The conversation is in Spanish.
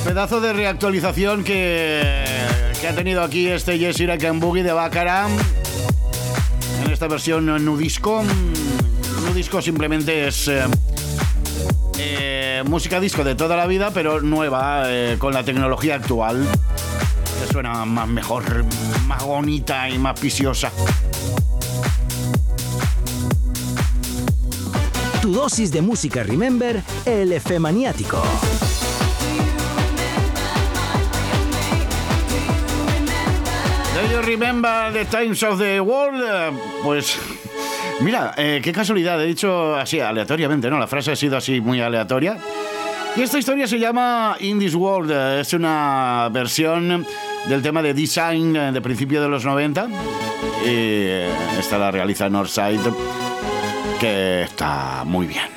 Pedazo de reactualización que ha tenido aquí este Yes I Can Boogie de Baccarat en esta versión nudisco. Nudisco simplemente es música disco de toda la vida, pero nueva, con la tecnología actual, que suena más mejor, más bonita y más pisiosa. Tu dosis de música Remember, el Efemaniático. Do you remember the times of the world? Pues mira, qué casualidad, he dicho así aleatoriamente, ¿no? La frase ha sido así muy aleatoria. Y esta historia se llama In This World. Es una versión del tema de Design de principio de los 90. Y esta la realiza Northside, que está muy bien.